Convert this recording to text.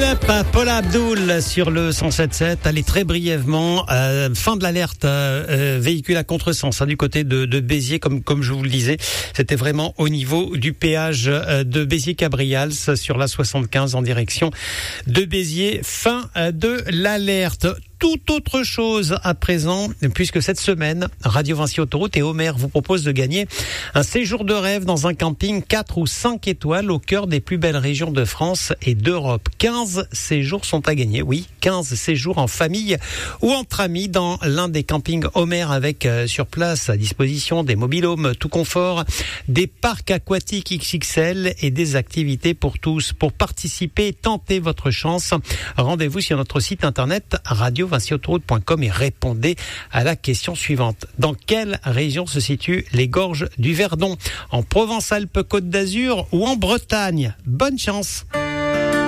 Up, Paula Abdul sur le 107.7. Allez, très brièvement, fin de l'alerte véhicule à contresens du côté de Béziers, comme je vous le disais. C'était vraiment au niveau du péage de Béziers-Cabrials sur la 75 en direction de Béziers. Fin de l'alerte. Tout autre chose à présent, puisque cette semaine, Radio Vinci Autoroute et Homer vous proposent de gagner un séjour de rêve dans un camping 4 ou 5 étoiles au cœur des plus belles régions de France et d'Europe. 15 séjours sont à gagner, oui, 15 séjours en famille ou entre amis dans l'un des campings Homer avec sur place à disposition des mobil-homes tout confort, des parcs aquatiques XXL et des activités pour tous. Pour participer, tentez votre chance. Rendez-vous sur notre site internet radiovinciautoroute.com et répondez à la question suivante. Dans quelle région se situent les gorges du Verdon? En Provence-Alpes-Côte d'Azur ou en Bretagne? Bonne chance!